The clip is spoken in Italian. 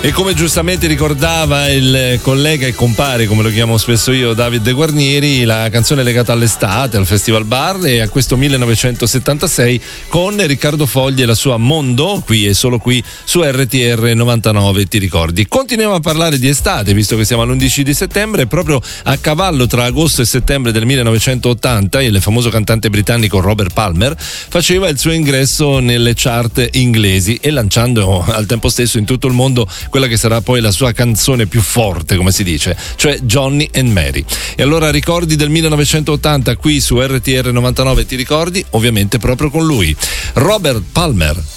E come giustamente ricordava il collega e compare, come lo chiamo spesso io, David De Guarnieri, la canzone è legata all'estate, al Festival Bar e a questo 1976 con Riccardo Fogli e la sua Mondo, qui e solo qui su RTR 99, ti ricordi. Continuiamo a parlare di estate, visto che siamo all'11 di settembre, e proprio a cavallo tra agosto e settembre del 1980 il famoso cantante britannico Robert Palmer faceva il suo ingresso nelle chart inglesi e lanciando al tempo stesso in tutto il mondo quella che sarà poi la sua canzone più forte, come si dice, cioè Johnny and Mary. E allora ricordi del 1980 qui su RTR 99, ti ricordi? Ovviamente proprio con lui, Robert Palmer.